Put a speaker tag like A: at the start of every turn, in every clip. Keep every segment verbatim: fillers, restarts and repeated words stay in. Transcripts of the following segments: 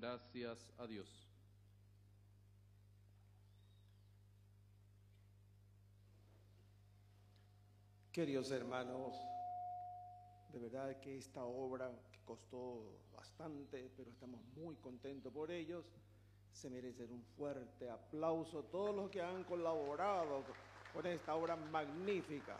A: Gracias a Dios.
B: Queridos hermanos, de verdad que esta obra, que costó bastante, pero estamos muy contentos por ellos, se merecen un fuerte aplauso todos los que han colaborado con esta obra magnífica.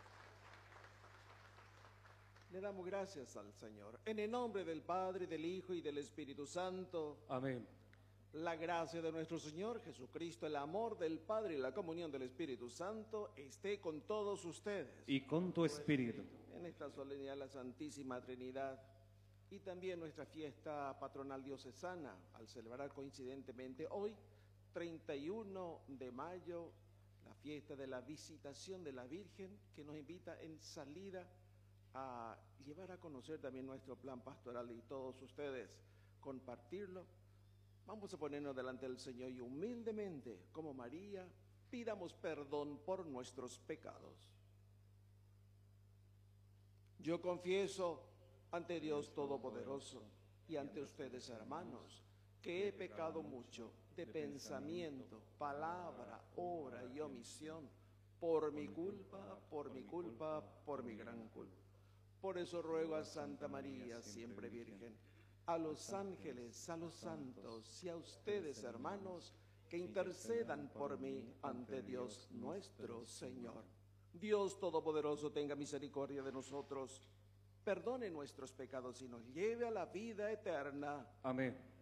B: Le damos gracias al Señor. En el nombre del Padre, del Hijo y del Espíritu Santo.
C: Amén.
B: La gracia de nuestro Señor Jesucristo, el amor del Padre y la comunión del Espíritu Santo esté con todos ustedes.
C: Y con tu espíritu.
B: En esta solemnidad de la Santísima Trinidad y también nuestra fiesta patronal diocesana, al celebrar coincidentemente hoy, treinta y uno de mayo, la fiesta de la Visitación de la Virgen, que nos invita en salida a llevar a conocer también nuestro plan pastoral y todos ustedes compartirlo. Vamos a ponernos delante del Señor y humildemente, como María, pidamos perdón por nuestros pecados. Yo confieso ante Dios Todopoderoso y ante ustedes, hermanos, que he pecado mucho de pensamiento, palabra, obra y omisión, por mi culpa, por mi culpa, por mi gran culpa. Por eso ruego a Santa María, siempre Virgen, a los ángeles, a los santos y a ustedes, hermanos, que intercedan por mí ante Dios nuestro Señor. Dios Todopoderoso tenga misericordia de nosotros, perdone nuestros pecados y nos lleve a la vida eterna.
C: Amén.